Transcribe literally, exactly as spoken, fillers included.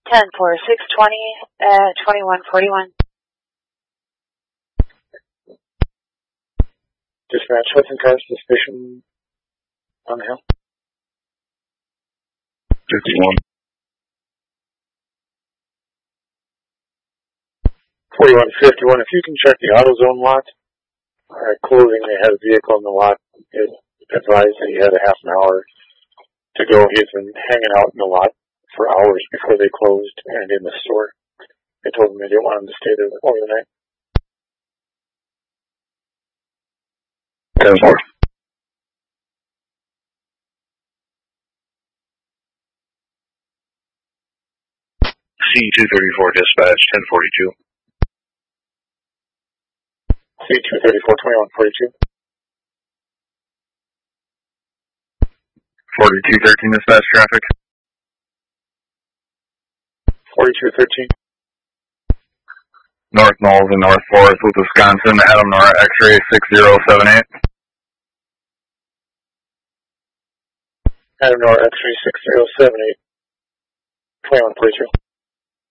ten four six twenty at twenty-one forty-one. Dispatch, Hudson Cars suspicion on the hill. fifty-one. forty-one fifty-one, if you can check the AutoZone lot, uh, closing, they had a vehicle in the lot. It advised that he had a half an hour to go. He's been hanging out in the lot for hours before they closed and in the store. They told him they didn't want him to stay there overnight. ten four. C two thirty-four dispatch, ten forty-two. C two thirty-four, twenty-one forty-two. forty-two thirteen dispatch traffic. forty-two thirteen. North Knowles and North Forest with Wisconsin, Adam Nora, X-ray six zero seven eight. Adam Nora, X-ray six zero seven eight. twenty-one forty-two.